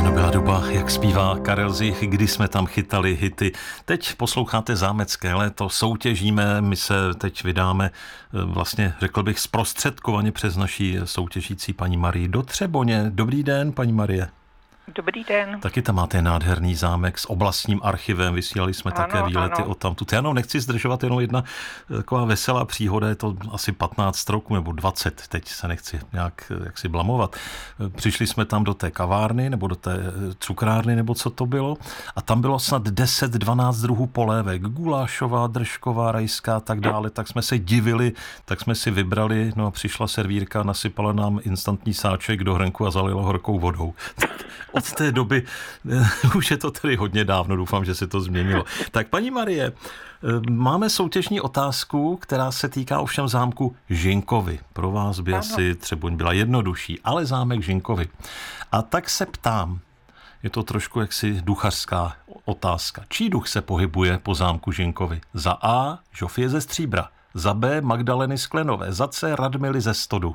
Ano, byla doba, jak zpívá Karel Zich, kdy jsme tam chytali hity. Teď posloucháte Zámecké léto, soutěžíme, my se teď vydáme vlastně, řekl bych, zprostředkovaně přes naší soutěžící paní Marii do Třeboně. Dobrý den, paní Marie. Dobrý den. Taky tam máte nádherný zámek s oblastním archivem, vysílali jsme také výlety odtamtud. Já nechci zdržovat, jenom jedna taková veselá příhoda, je to asi 15 roků nebo 20, teď se nechci nějak jaksi blamovat. Přišli jsme tam do té kavárny nebo do té cukrárny, nebo co to bylo, a tam bylo snad 10-12 druhů polévek, gulášová, držková, rajská a tak dále, tak jsme se divili, tak jsme si vybrali, no a přišla servírka, nasypala nám instantní sáček do hrnku a zalila horkou vodou. Od té doby, už je to tedy hodně dávno, doufám, že se to změnilo. Tak paní Marie, máme soutěžní otázku, která se týká ovšem zámku Žinkovy. Pro vás by asi Třeboň byla jednodušší, ale zámek Žinkovy. A tak se ptám, je to trošku jaksi duchařská otázka. Čí duch se pohybuje po zámku Žinkovy? Za A. Žofie ze Stříbra, za B. Magdaleny Sklenové, za C. Radmily ze Stodu.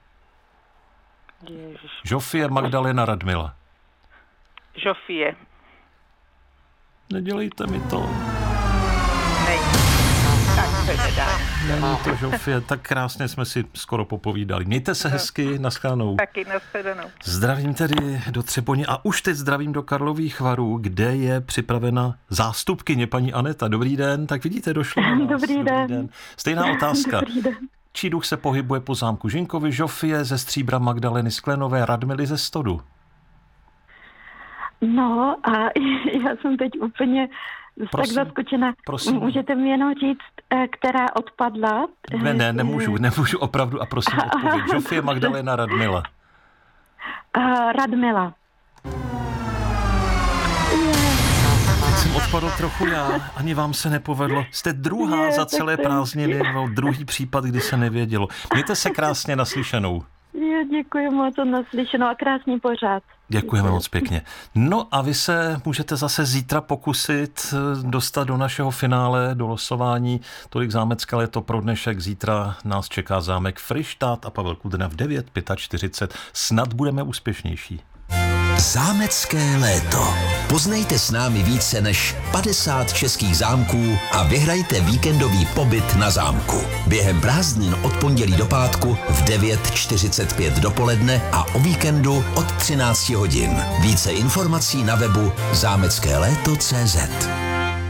Žofie, Magdalena, Radmila. Žofie. Nedělejte mi to. Tak se nedá. Není to Žofie, tak krásně jsme si skoro popovídali. Mějte se hezky, naschledanou. Taky nashledanou. Zdravím tedy do Třeboně a už teď zdravím do Karlových Varů, kde je připravena zástupkyně paní Aneta. Dobrý den, tak vidíte, došlo na nás. Dobrý den. Stejná otázka. Dobrý den. Čí duch se pohybuje po zámku Žinkovy? Žofie ze Stříbra, Magdaleny Sklenové, Radmily ze Stodu. No a já jsem teď úplně tak zaskočena. Prosím. Můžete mi jenom říct, která odpadla? Ne, nemůžu opravdu a prosím odpověď. Žofie, Magdalena, Radmila. Radmila. Teď jsem odpadl trochu já, ani vám se nepovedlo. Jste druhá za celé prázdniny, druhý případ, kdy se nevědělo. Mějte se krásně, naslyšenou. Děkuji moc za naslyšenou a krásný pořád. Děkujeme moc pěkně. No a vy se můžete zase zítra pokusit dostat do našeho finále, do losování. Tolik Zámecké léto pro dnešek. Zítra nás čeká zámek Fryštát a Pavel Kudrna v 9:45. Snad budeme úspěšnější. Zámecké léto. Poznejte s námi více než 50 českých zámků a vyhrajte víkendový pobyt na zámku. Během prázdnin od pondělí do pátku v 9:45 dopoledne a o víkendu od 13 hodin. Více informací na webu zameckéléto.cz.